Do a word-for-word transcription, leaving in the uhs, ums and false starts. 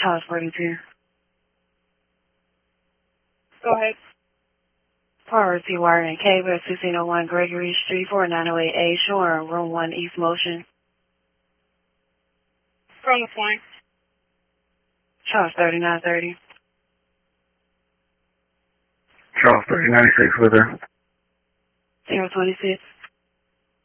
Charles forty-two. Go ahead. Priority Wire and Cable at sixteen oh one Gregory Street, four nine oh eight A, Shore, Room one, East Motion. From the point. Charles thirty-nine thirty. Charles thirty ninety-six with her. zero twenty-six.